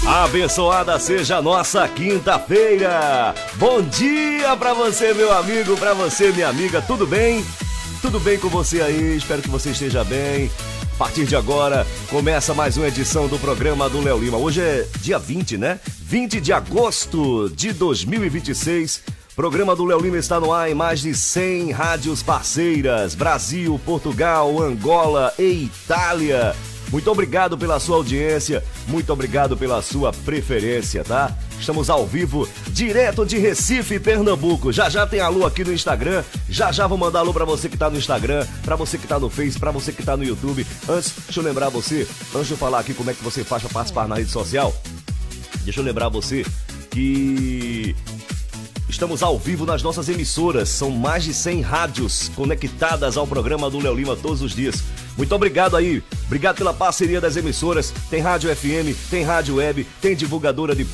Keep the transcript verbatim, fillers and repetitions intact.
Abençoada seja a nossa quinta-feira. Bom dia pra você, meu amigo, pra você, minha amiga. Tudo bem? Tudo bem com você aí? Espero que você esteja bem. A partir de agora, começa mais uma edição do programa do Léo Lima. Hoje é dia vinte, né? vinte de agosto de dois mil e vinte e seis. O programa do Léo Lima está no ar em mais de cem rádios parceiras. Brasil, Portugal, Angola e Itália. Muito obrigado pela sua audiência, muito obrigado pela sua preferência, tá? Estamos ao vivo, direto de Recife, Pernambuco. Já já tem alô aqui no Instagram, já já vou mandar alô pra você que tá no Instagram, pra você que tá no Face, pra você que tá no YouTube. Antes, deixa eu lembrar você, antes de eu falar aqui como é que você faz pra participar na rede social, deixa eu lembrar você que estamos ao vivo nas nossas emissoras. São mais de cem rádios conectadas ao programa do Léo Lima todos os dias. Muito obrigado aí. Obrigado pela parceria das emissoras. Tem rádio F M, tem rádio web, tem divulgadora de